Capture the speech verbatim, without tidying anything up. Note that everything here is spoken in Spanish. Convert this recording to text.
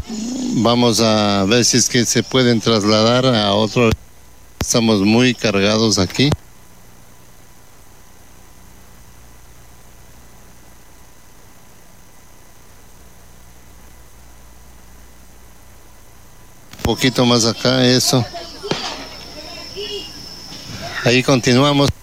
Vamos a ver si es que se pueden trasladar a otro. Estamos muy cargados aquí. Un poquito más acá, eso. Ahí continuamos.